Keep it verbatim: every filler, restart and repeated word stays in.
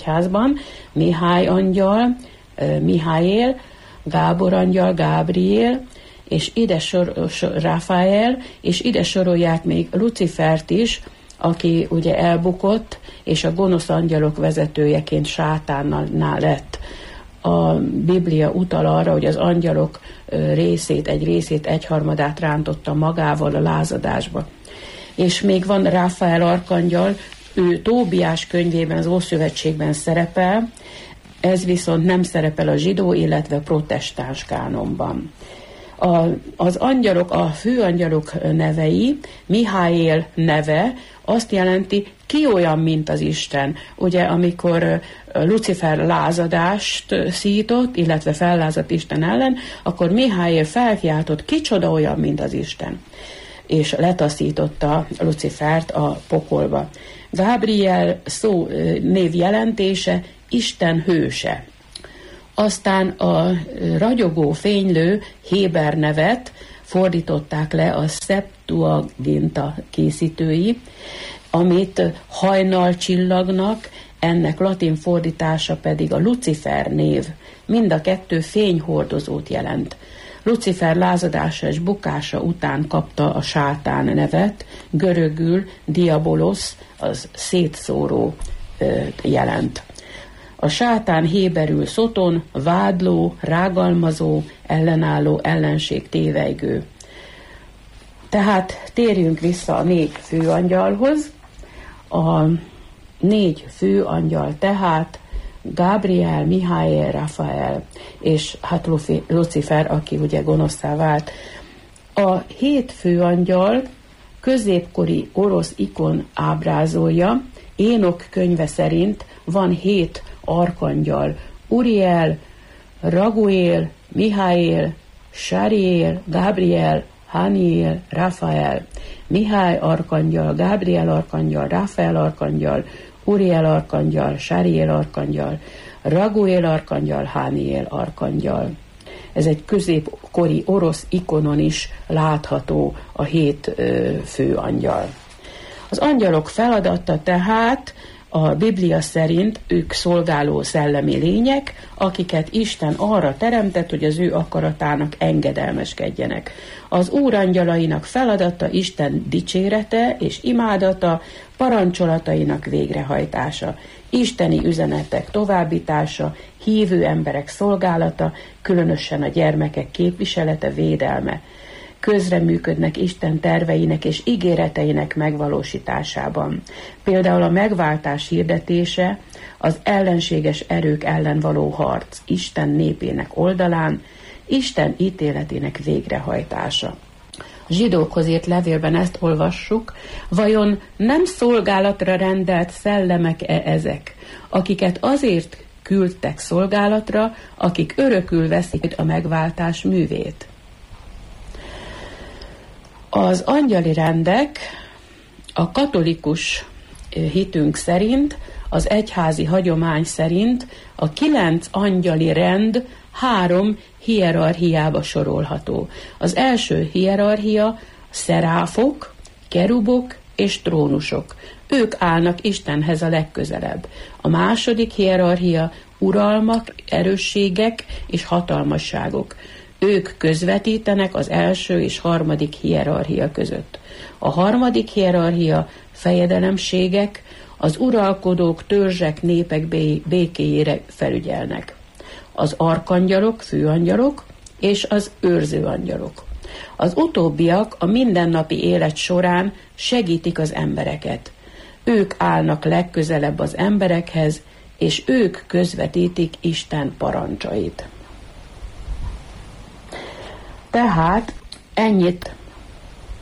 egyházban, Mihály angyal, Miháél, Gábor angyal, Gábriel, és ide sor, sor, Ráfael, és ide sorolják még Lucifert is, aki ugye elbukott, és a gonosz angyalok vezetőjeként Sátánnál lett. A Biblia utal arra, hogy az angyalok részét, egy részét, egyharmadát rántotta magával a lázadásba. És még van Ráfael arkangyal, ő Tóbiás könyvében, az Ószövetségben szerepel, ez viszont nem szerepel a zsidó, illetve protestáns kánonban. A, az angyalok, a főangyalok nevei, Miháél neve azt jelenti, ki olyan, mint az Isten. Ugye, amikor Lucifer lázadást szított, illetve fellázadt Isten ellen, akkor Miháél felkiáltott, kicsoda olyan, mint az Isten. És letaszította Lucifert a pokolba. Gábriel szó név jelentése Isten hőse. Aztán a ragyogó, fénylő Héber nevet fordították le a Septuaginta készítői, amit hajnalcsillagnak, ennek latin fordítása pedig a Lucifer név. Mind a kettő fényhordozót jelent. Lucifer lázadása és bukása után kapta a sátán nevet, görögül diabolos, az szétszóró jelent. A sátán héberül szoton, vádló, rágalmazó, ellenálló, ellenség, tévejgő. Tehát térjünk vissza a négy főangyalhoz. A négy főangyal tehát Gábriel, Miháél, Ráfael és hát Lucifer, aki ugye gonoszszá vált. A hét főangyal középkori orosz ikon ábrázolja. Énok könyve szerint van hét arkangyal: Uriel, Raguel, Miháél, Sáriel, Gábriel, Haniel, Ráfael. Mihály arkangyal, Gábriel arkangyal, Ráfael arkangyal, Uriel arkangyal, Sáriel arkangyal, Raguel arkangyal, Haniel arkangyal. Ez egy középkori orosz ikonon is látható a hét ö, főangyal. Az angyalok feladata tehát a Biblia szerint ők szolgáló szellemi lények, akiket Isten arra teremtett, hogy az ő akaratának engedelmeskedjenek. Az Úr angyalainak feladata Isten dicsérete és imádata, parancsolatainak végrehajtása, isteni üzenetek továbbítása, hívő emberek szolgálata, különösen a gyermekek képviselete, védelme. Közreműködnek Isten terveinek és ígéreteinek megvalósításában. Például a megváltás hirdetése, az ellenséges erők ellen való harc Isten népének oldalán, Isten ítéletének végrehajtása. A zsidókhoz írt levélben ezt olvassuk, vajon nem szolgálatra rendelt szellemek-e ezek, akiket azért küldtek szolgálatra, akik örökül veszik a megváltás művét? Az angyali rendek a katolikus hitünk szerint, az egyházi hagyomány szerint a kilenc angyali rend három hierarchiába sorolható. Az első hierarchia szeráfok, kerubok és trónusok. Ők állnak Istenhez a legközelebb. A második hierarchia uralmak, erősségek és hatalmasságok. Ők közvetítenek az első és harmadik hierarchia között. A harmadik hierarchia fejedelemségek, az uralkodók, törzsek, népek békéjére felügyelnek. Az arkangyalok, főangyalok és az őrző angyalok. Az utóbbiak a mindennapi élet során segítik az embereket. Ők állnak legközelebb az emberekhez, és ők közvetítik Isten parancsait. Tehát ennyit